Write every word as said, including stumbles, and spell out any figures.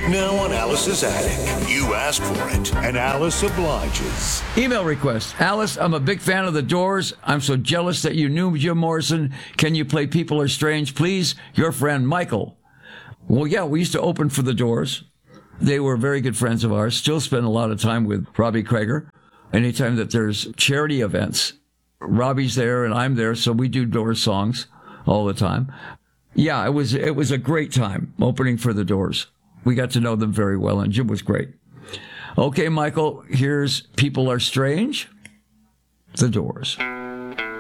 Now on Alice's Attic. You ask for it, and Alice obliges. Email request. Alice, I'm a big fan of The Doors. I'm so jealous that you knew Jim Morrison. Can you play People Are Strange, please? Your friend, Michael. Well, yeah, we used to open for The Doors. They were very good friends of ours. Still spend a lot of time with Robbie Krieger. Anytime that there's charity events, Robbie's there and I'm there, so we do Doors songs all the time. Yeah, it was it was a great time opening for The Doors. We got to know them very well, and Jim was great. Okay, Michael, here's People Are Strange, The Doors.